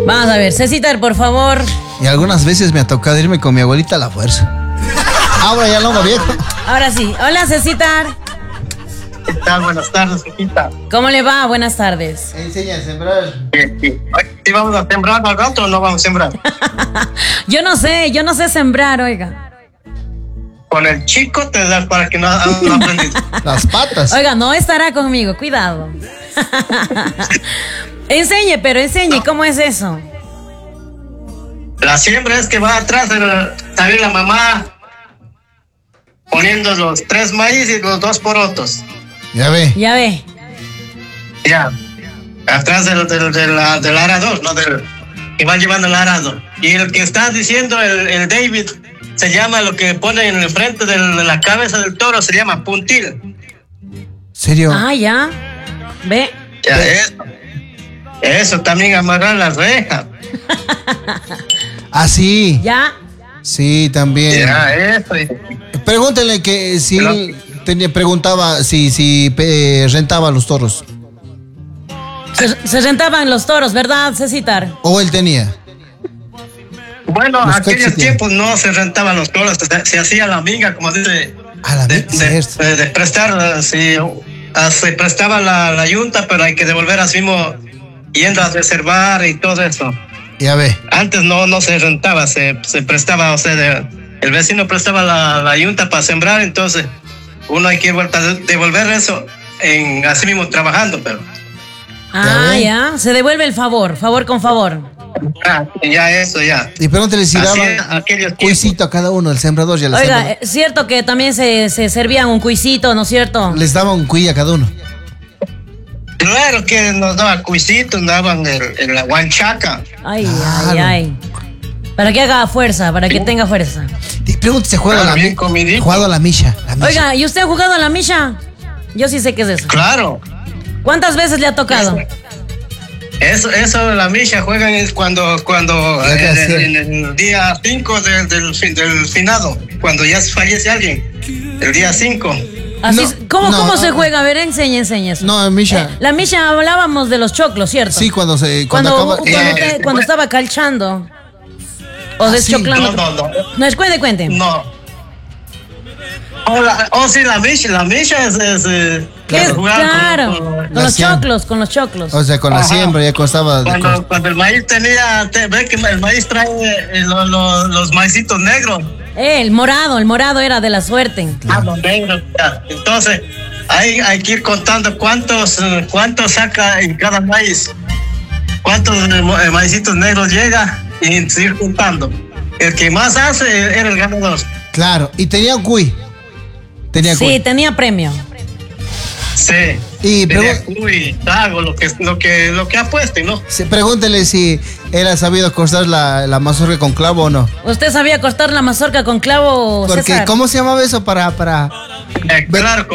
Vamos a ver, Cecitar, por favor. Y algunas veces me ha tocado irme con mi abuelita a la fuerza. Ahora ya no, viejo. Ahora sí. Hola, Cecitar. ¿Qué tal? Buenas tardes, hijita. ¿Cómo le va? Buenas tardes. Enseña a sembrar. ¿Sí vamos a sembrar al rato o no vamos a sembrar? Yo no sé sembrar, oiga. Con el chico te das para que no aprendas. Las patas. Oiga, no estará conmigo, cuidado. Enseñe, ¿cómo es eso? La siembra es que va atrás de salir la mamá poniendo los 3 maíz y los 2 porotos. Ya ve. Ya ve. Ya. Atrás del arador, ¿no? Que va llevando el arado. Y el que está diciendo el David se llama, lo que pone en el frente de la cabeza del toro, se llama puntil. ¿Serio? Ah, ya. Ve. Ya, eso también amarrar las rejas. Ah, sí. Ya. Sí, también. Ya, eso. Pregúntele que si Pero- preguntaba si rentaba los toros. Se rentaban los toros, ¿verdad, Cecitar? O él tenía. Bueno, Los aquellos coches tiempos no se rentaban los toros, se hacía la minga, como dice, A la vez. de prestar, sí, se prestaba la yunta, pero hay que devolver así mismo, yendo a reservar y todo eso. Ya ve. Antes no se rentaba, se prestaba, o sea, el vecino prestaba la yunta para sembrar, entonces uno hay que devolver eso así mismo trabajando, pero Ah, ve. ya. Se devuelve el favor con favor. ya eso, ya. Y pregúntele si Así daban en aquellos cuisito a cada uno, el sembrador y el Oiga, sembrador. es cierto que también se servían un cuisito, ¿no es cierto? Les daban un cuy a cada uno. Claro que nos daban cuisitos, nos daban la guanchaca. Ay, Claro. ay. Para que haga fuerza, para que tenga fuerza. Y pregúntese, ¿juega Claro, la bien comidito. jugado a la misha? Oiga, ¿y usted ha jugado a la misha? Yo sí sé qué es eso. Claro. ¿Cuántas veces le ha tocado? Eso la misha juegan es cuando Ya que hacer. en el día 5 del finado, cuando ya fallece alguien, el día 5. Así, No, ¿Cómo no. se juega? A ver, enseña eso. No, misha. La misha hablábamos de los choclos, ¿cierto? Sí, cuando Cuando acaba. cuando estaba calchando. O Ah, sí. deschoclando. No. No, cuente. No. Sí, la misha es ¿Qué es? jugar Claro, con- con los siembra. choclos, con los choclos. O sea, con la Ajá. siembra ya costaba. Cuando el maíz ve que el maíz trae los maicitos negros. El morado era de la suerte. Los negros, ya. Entonces, hay que ir contando cuántos saca en cada maíz. Cuántos maicitos negros llega y ir contando. El que más hace era el ganador. Claro, y tenía un cuy. Tenía Sí, cuy. tenía premio. Sí. Y Tenía cuy, trago, lo que apueste, ¿no? Pregúntele si él ha sabido cortar la mazorca con clavo o no. ¿Usted sabía cortar la mazorca con clavo, Porque, César? ¿cómo se llamaba eso para Claro,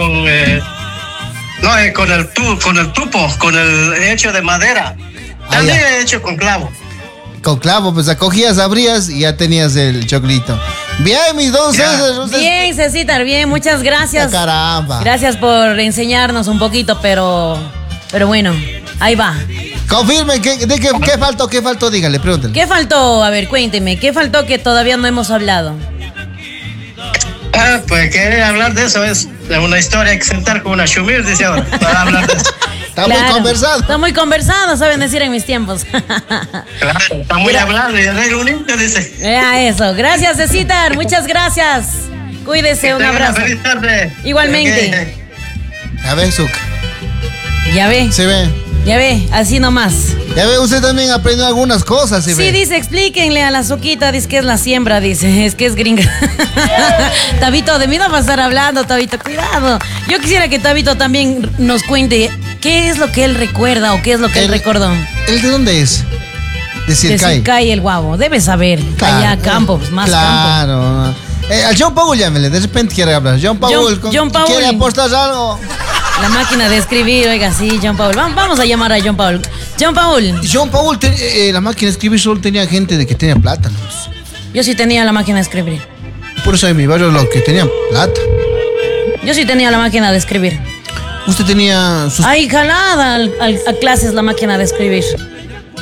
con el tupo, con el hecho de madera. También ya. hecho con clavo. con clavo? Pues acogías, abrías y ya tenías el choclito. Bien, mis dos Ya. César. usted- Bien, Cecitar, bien, muchas gracias. Caramba. Gracias por enseñarnos un poquito, pero bueno, ahí va. Confirme, ¿qué faltó? ¿Qué faltó? Dígale, pregúntale. ¿Qué faltó? A ver, cuénteme, ¿qué faltó que todavía no hemos hablado? Pues querer hablar de eso es de una historia, hay que sentar con una shumir, dice ahora, para hablar de eso. Está muy conversado. Está muy conversado, saben decir en mis tiempos. Claro, está muy hablado y el bonito, dice. Eso. Gracias, Cecitar, muchas gracias. Cuídese, un Tenga una abrazo. feliz tarde. Igualmente. A ver, Zuc. Ya ve, Se ve. ya ve, así nomás. Ya ve, usted también aprendió algunas cosas, se Sí, ve. dice, explíquenle a la Zuquita, dice que es la siembra, dice, es que es gringa. Tabito, de mí no va a estar hablando, Tabito, cuidado. Yo quisiera que Tabito también nos cuente qué es lo que él recuerda o qué es lo que él recordó. ¿El de dónde es? De Circay. Circay, el guavo, debe saber. Allá, campo, pues, más campo. Claro. Al John Paul llámele, de repente quiere hablar. John Paul, John Paul. ¿quiere apostar algo? La máquina de escribir, oiga, sí, John Paul. Vamos a llamar a John Paul. John Paul, John Paul, la máquina de escribir solo tenía gente de que tenía plata, ¿no? yo sí tenía la máquina de escribir. Por eso en mi barrio los que tenían plata. Yo sí tenía la máquina de escribir. Usted tenía sus... Ahí jalada a clases la máquina de escribir.